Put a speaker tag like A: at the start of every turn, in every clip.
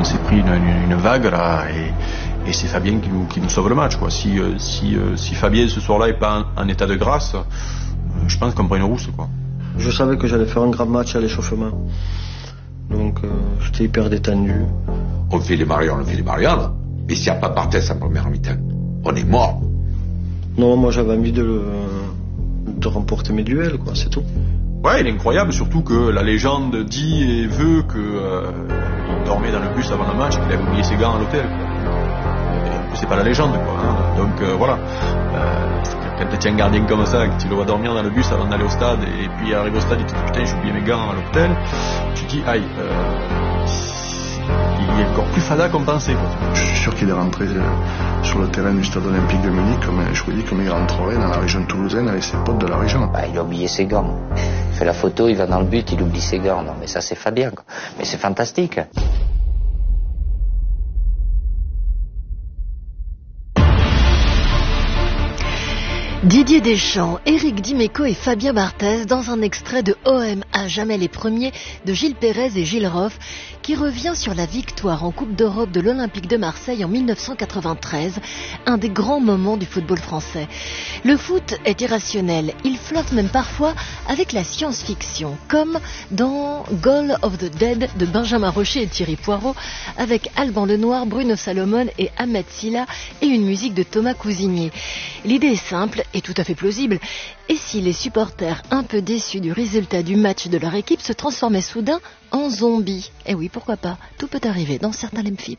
A: on s'est pris une vague là et c'est Fabien qui nous sauve le match, quoi. Si Fabien ce soir-là est pas en état de grâce, je pense qu'on prend une rousse, quoi.
B: Je savais que j'allais faire un grand match à l'échauffement. Donc j'étais hyper détendu.
C: On fait les marions. Mais s'il n'y a pas Barthès en première mi-temps, on est mort.
B: Non, moi j'avais envie de remporter mes duels, quoi, c'est tout.
A: Ouais, il est incroyable, surtout que la légende dit et veut qu'il dormait dans le bus avant le match, qu'il avait oublié ses gants à l'hôtel. C'est pas la légende, quoi. Hein. Donc voilà. Quand tu as un gardien comme ça, que tu le vois dormir dans le bus avant d'aller au stade, et puis il arrive au stade, il te dit putain, j'ai oublié mes gants à l'hôtel, tu te dis aïe, il est encore plus fada qu'on pensait, quoi.
D: Je suis sûr qu'il est rentré sur le terrain du stade olympique de Munich, je vous dis, comme il rentrerait dans la région toulousaine avec ses potes de la région.
E: Bah, il a oublié ses gants. Il fait la photo, il va dans le but, il oublie ses gants. Non, mais ça c'est Fabien, quoi. Mais c'est fantastique.
F: Didier Deschamps, Éric Dimeco et Fabien Barthez dans un extrait de OM à jamais les premiers de Gilles Pérez et Gilles Roff qui revient sur la victoire en Coupe d'Europe de l'Olympique de Marseille en 1993, un des grands moments du football français. Le foot est irrationnel, il flirte même parfois avec la science-fiction, comme dans Goal of the Dead de Benjamin Rocher et Thierry Poirot, avec Alban Lenoir, Bruno Salomon et Ahmed Silla et une musique de Thomas Cousinier. L'idée est simple et tout à fait plausible. Et si les supporters un peu déçus du résultat du match de leur équipe se transformaient soudain en zombies? Eh oui, pourquoi pas? Tout peut arriver dans certains LMFIP.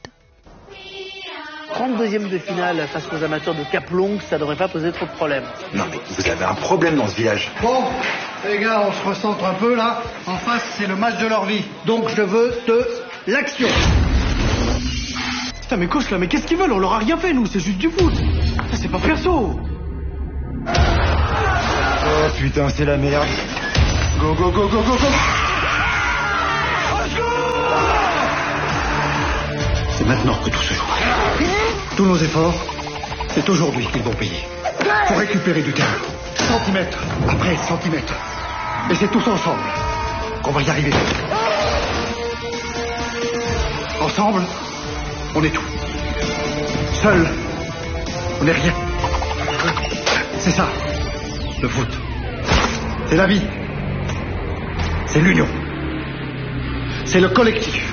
G: 32e de finale face aux amateurs de Cap-Longue, ça devrait pas poser trop de problèmes.
H: Non mais vous avez un problème dans ce village.
I: Bon, les gars, on se recentre un peu là. En face, c'est le match de leur vie. Donc je veux de l'action.
G: Putain mais coach là, mais qu'est-ce qu'ils veulent? On leur a rien fait nous, c'est juste du foot. Ça c'est pas perso.
H: Oh putain, c'est la merde. Go, go, go, go, go, go.
I: C'est maintenant que tout se joue. Tous nos efforts, c'est aujourd'hui qu'ils vont payer. Pour récupérer du terrain. Centimètre après centimètre. Et c'est tous ensemble qu'on va y arriver. Ensemble, on est tout. Seul, on n'est rien. C'est ça, le foot. C'est la vie. C'est l'union. C'est le collectif.